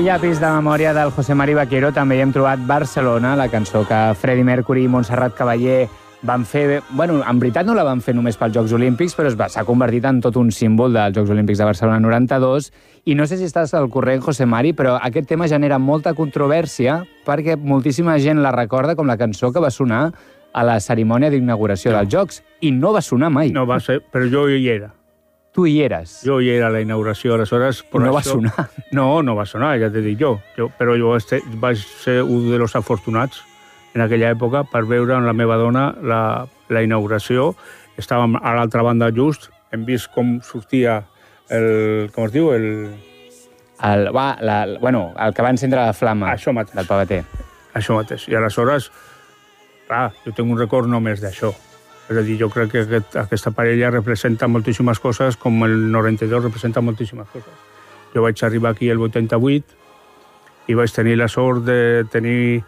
llapis de memòria del José Mari Vaquero també hi hem trobat Barcelona, la cançó que Freddie Mercury i Montserrat Caballé van fer... Bueno, en veritat no la van fer només pels Jocs Olímpics, però s'ha convertit en tot un símbol dels Jocs Olímpics de Barcelona 92. I no sé si estàs al corrent, José Mari, però aquest tema genera molta controvèrsia perquè moltíssima gent la recorda com la cançó que va sonar a la cerimònia d'inauguració dels Jocs. I no va sonar mai. No va ser, però jo hi era. Tu hi eres. Jo hi era a la inauguració, aleshores... No va sonar. No, no va sonar, ja t'he dit jo. Però jo vaig ser un dels afortunats en aquella època per veure amb la meva dona la inauguració. Estàvem a l'altra banda just, hem vist com sortia el... com es diu? El que va encendre la flama del pavater. Això mateix. I aleshores, clar, jo tinc un record només d'això. És a dir, jo crec que aquesta parella representa moltíssimes coses, com el 92 representa moltíssimes coses. Jo vaig arribar aquí el 88 i vaig tenir la sort de tenir...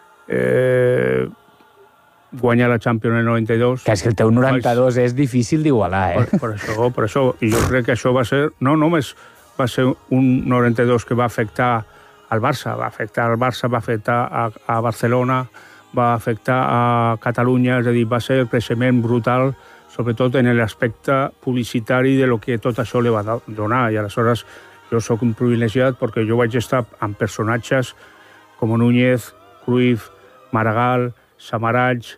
guanyar la Champions el 92. Que és que el teu 92 és difícil d'igualar, Per això. I jo crec que això va ser... No només va ser un 92 que va afectar al Barça, va afectar a Barcelona, va afectar a Catalunya, és a dir, va ser el creixement brutal, sobretot en l'aspecte publicitari de lo que tot això li va donar. I aleshores jo sóc un privilegiat perquè jo vaig estar amb personatges com Núñez, Cruyff, Maragall, Samaranch,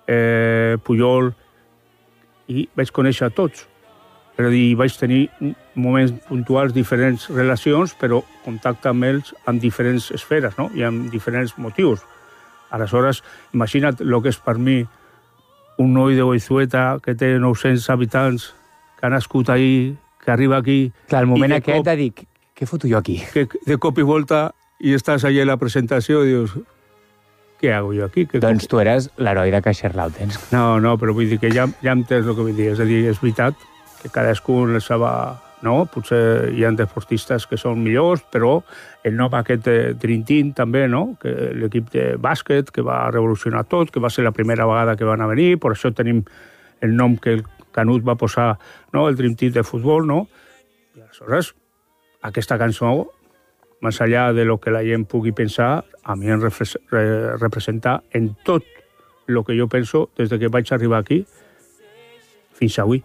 Puyol, i vaig conèixer a tots. És a dir, vaig tenir moments puntuals, diferents relacions, però contacte amb ells en diferents esferes, no? I amb diferents motius. Aleshores, imagina't el que és per mi un noi de Goizueta que té 900 habitants, que ha nascut ahir, que arriba aquí... Clar, el moment aquest de dir, què foto jo aquí? Que de cop i volta i estàs allà a la presentació i dius, què hago jo aquí? Doncs tu eres l'heroi de Kaiserslautern. No, però vull dir que ja entens el que vull dir. És a dir, és veritat que cadascú en la seva... No? Potser hi ha deportistes que són millors, però el nom aquest Dream Team també, no? Que l'equip de bàsquet que va revolucionar tot, que va ser la primera vegada que van a venir, per això tenim el nom que el Canut va posar, no? El Dream Team de futbol, no? I aleshores, aquesta cançó, més enllà de lo que la gent pugui pensar, a mi em representa en tot el que jo penso des que vaig arribar aquí fins avui.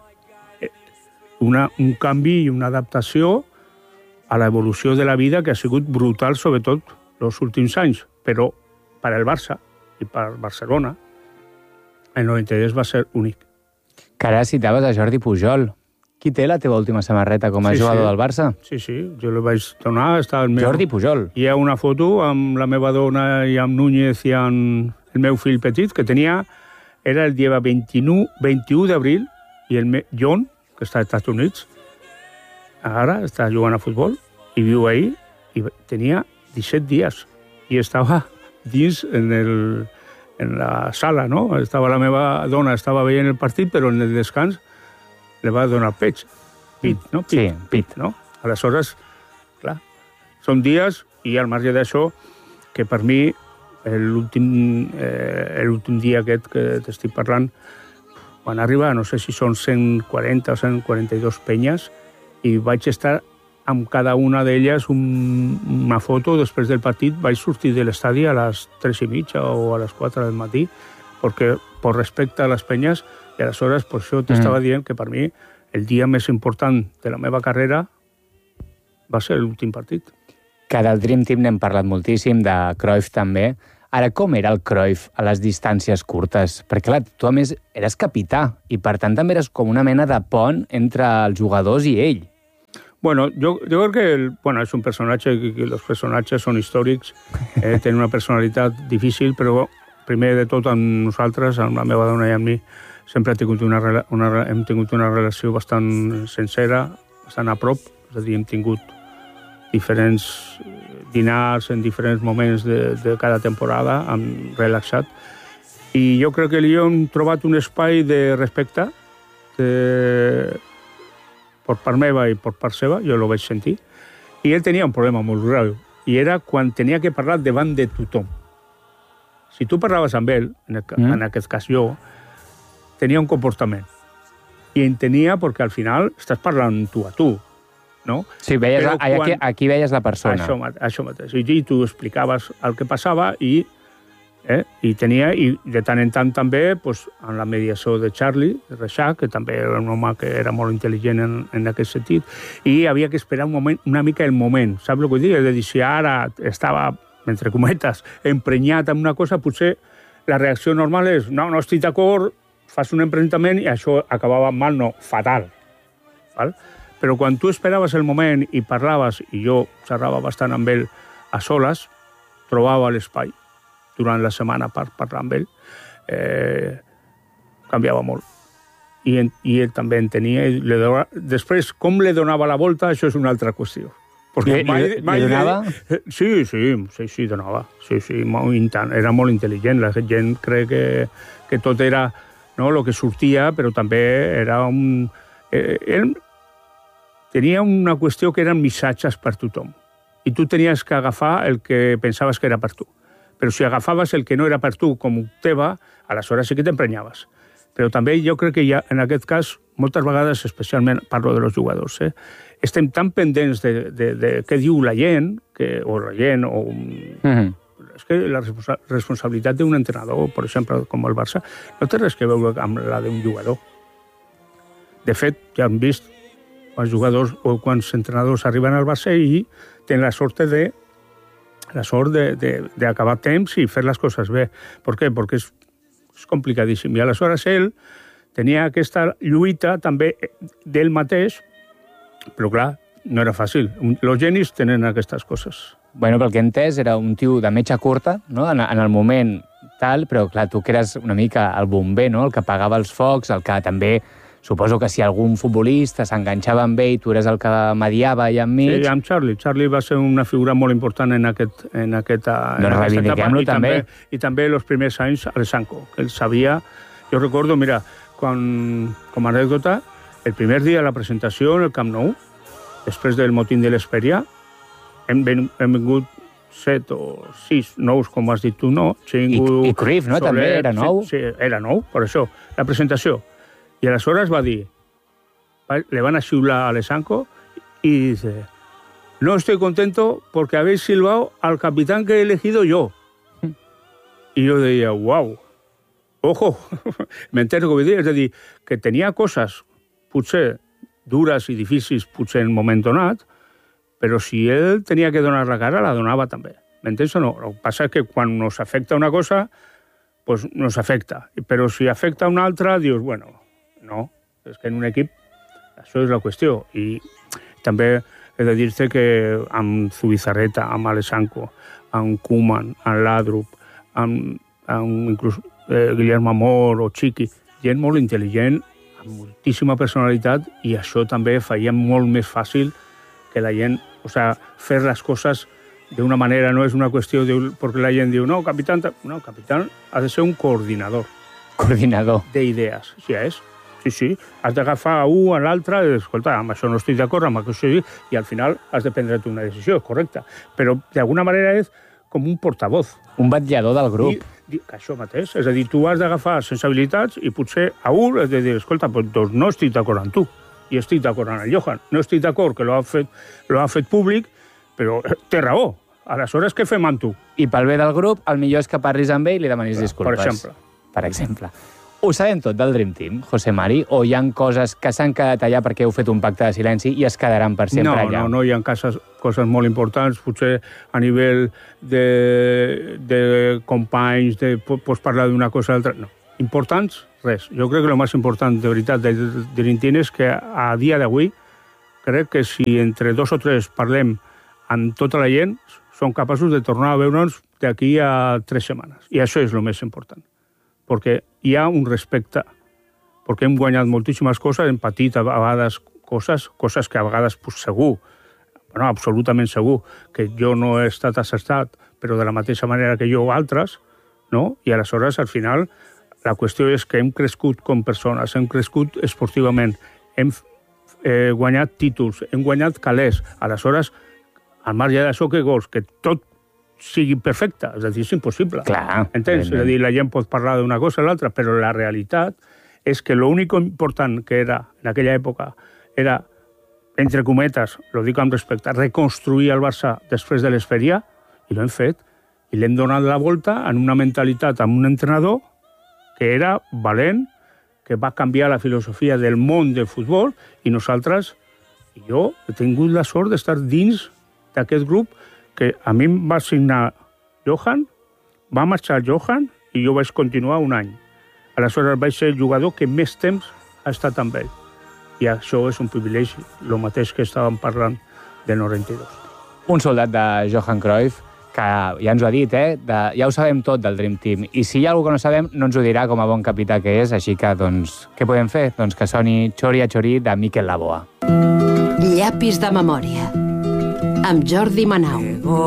Un canvi i una adaptació a l'evolució de la vida que ha sigut brutal, sobretot els últims anys. Però per al Barça i per Barcelona, el 92 va ser únic. Que ara citaves a Jordi Pujol. Qui té la teva última samarreta com a jugador del Barça? Sí, jo li vaig donar. Jordi Pujol. Hi ha una foto amb la meva dona i amb Núñez i amb el meu fill petit, que tenia... Era el dia 21 d'abril, i el John, que està als Estats Units, ara està jugant a futbol, i viu ahí, i tenia 17 dies, i estava dins en la sala, no? La meva dona estava veient el partit, però en el descans li va donar pit, no? Sí, pit. No? Aleshores, clar, són dies, i al marge d'això, que per mi, l'últim dia aquest que t'estic parlant, van arribar, no sé si són 140 o 142 penyes, i vaig estar amb cada una d'elles una foto. Després del partit vaig sortir de l'estadi a les 3:30 o a les 4 del matí, perquè per respecte a les penyes, i aleshores per això t'estava dient que per mi el dia més important de la meva carrera va ser l'últim partit. Que del Dream Team n'hem parlat moltíssim, de Cruyff també. Ara, com era el Cruyff a les distàncies curtes? Perquè, clar, tu, a més, eres capità i, per tant, també eres com una mena de pont entre els jugadors i ell. Bueno, jo crec que és un personatge, que els personatges són històrics, tenen una personalitat difícil, però primer de tot amb nosaltres, amb la meva dona i amb mi, sempre hem tingut una relació bastant sincera, bastant a prop, és a dir, hem tingut diferents dinars en diferents moments de cada temporada, hem relaxat. I jo crec que li hem trobat un espai de respecte per part meva i per part seva, jo ho vaig sentir. I ell tenia un problema molt greu, i era quan tenia que parlar davant de tothom. Si tu parlaves amb ell, en aquest cas jo, tenia un comportament. I en tenia perquè al final estàs parlant tu a tu. no? Sí, aquí veies la persona. Això mateix. I tu explicaves el que passava i de tant en tant també en la mediació de Charlie, de Reixac, que també era un home que era molt intel·ligent en aquest sentit, i havia que esperar un moment, una mica el moment, saps el que vull dir? És a dir, si ara estava, entre cometes, emprenyat amb una cosa, potser la reacció normal és no estic d'acord, fas un emprenyament i això acabava mal, no, fatal. Val? Però quan tu esperaves el moment i parlaves, i jo xerrava bastant amb ell a soles, trobava l'espai durant la setmana per parlar amb ell, canviava molt. I ell també entenia. Després, com li donava la volta, això és una altra qüestió. Li donava? Sí, donava. Sí, era molt intel·ligent. La gent crec que tot era el que sortia, però també era un... Ell tenia una qüestió que eren missatges per tothom. I tu tenies que agafar el que pensaves que era per tu. Però si agafaves el que no era per tu com teva, aleshores sí que t'emprenyaves. Però també jo crec que en aquest cas, moltes vegades, especialment parlo dels jugadors, estem tan pendents de què diu la gent, és que la responsabilitat d'un entrenador, per exemple, com el Barça, no té res que veure amb la d'un jugador. De fet, ja hem vist quants jugadors o quants entrenadors arriben al Barça i tenen la sort d'acabar temps i fer les coses bé. Per què? Perquè és complicadíssim. I aleshores ell tenia aquesta lluita també d'ell mateix, però clar, no era fàcil. Els genis tenen aquestes coses. Bueno, pel que he entès, era un tio de metxa curta, no? En el moment tal, però clar, tu que eres una mica el bomber, no? El que apagava els focs, el que també... Suposo que si algun futbolista s'enganxava amb ell, tu eres el que mediava allà enmig... Sí, amb Charlie. Charlie va ser una figura molt important en aquesta reivindiquem-lo també. I també els primers anys Alessanco, que ell sabia... Jo recordo, mira, com a anècdota, el primer dia de la presentació en el Camp Nou, després del motín de l'Esperia, hem vingut 7 o 6 nous, com has dit tu, no? I Cruyff, no? Soler, també era nou? Sí, era nou, per això. La presentació. Y aleshores va dir, le van a xiular a Alessanco y dice, no estoy contento porque habéis silbado al capitán que he elegido yo. Y yo deia, wow, ojo, m'entens què vull dir? És a dir, que tenia coses potser dures i difícils potser en un moment donat, però si ell tenia que donar la cara, la donava també. M'entens o no? El que passa és que quan nos afecta una cosa, pues nos afecta. Però si afecta una altra, dius, bueno... No, és que en un equip això és la qüestió. I també he de dir-te que amb Zubizarreta, amb Alessanco, amb Koeman, amb Laudrup, amb inclús Guillermo Amor o Chiqui, gent molt intel·ligent, amb moltíssima personalitat, i això també feia molt més fàcil que la gent, fer les coses d'una manera, no és una qüestió perquè la gent diu, no, capitán ha de ser un coordinador. Coordinador. D'idees, sí és. Sí, has d'agafar un a l'altre i escolta, amb això no estic d'acord, amb això i al final has de prendre una decisió, correcta. Però d'alguna manera és com un portavoz. Un vetllador del grup. I això mateix, és a dir, tu has d'agafar sensibilitats i potser a un has de dir, escolta, doncs no estic d'acord amb tu, i estic d'acord amb el Johan. No estic d'acord que l'ha fet públic, però té raó. Aleshores, què fem amb tu? I pel bé del grup, el millor és que parlis amb ell i li demanis disculpes. Per exemple. Ho sabem tot del Dream Team, José Mari? O hi ha coses que s'han quedat allà perquè heu fet un pacte de silenci i es quedaran per sempre allà? No, hi ha coses molt importants, potser a nivell de companys, pots parlar d'una cosa o altra. No, importants, res. Jo crec que el més important, de veritat, del Dream Team és que a dia d'avui crec que si entre 2 o 3 parlem amb tota la gent, som capaços de tornar a veure'ns d'aquí a 3 setmanes. I això és el més important. Perquè hi ha un respecte, perquè hem guanyat moltíssimes coses, hem patit a vegades coses que a vegades segur, absolutament segur, que jo no he estat acertat, però de la mateixa manera que jo o altres, no? I aleshores, al final, la qüestió és que hem crescut com persones, hem crescut esportivament, hem guanyat títols, hem guanyat calés, aleshores, al marge d'això que vols, que tot sigui perfecte, és a dir, és impossible. Clar. Entens? És a dir, la gent pot parlar d'una cosa o l'altra, però la realitat és que l'únic important que era en aquella època era entre cometes, lo dic amb respecte, reconstruir el Barça després de l'Esperia, i l'hem fet. I l'hem donat la volta en una mentalitat amb un entrenador que era valent, que va canviar la filosofia del món del futbol, i nosaltres, jo he tingut la sort d'estar dins d'aquest grup que a mi em va signar Johan, va marxar Johan i jo vaig continuar un any. Aleshores vaig ser el jugador que més temps ha estat amb ell. I això és un privilegi, el mateix que estàvem parlant de 92. Un soldat de Johan Cruyff, que ja ens ho ha dit, ja ho sabem tot del Dream Team. I si hi ha alguna cosa que no sabem, no ens ho dirà com a bon capità que és, així que, doncs, què podem fer? Doncs que soni Chori a Chori de Miquel Laboa. Llapis de memòria, amb Jordi Manau.